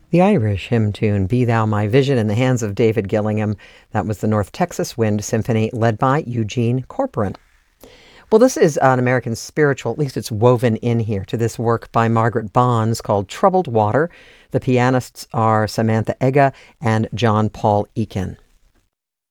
The Irish hymn tune, Be Thou My Vision, in the hands of David Gillingham. That was the North Texas Wind Symphony, led by Eugene Corporon. Well, this is an American spiritual, at least it's woven in here, to this work by Margaret Bonds called Troubled Water. The pianists are Samantha Ega and John Paul Eakin.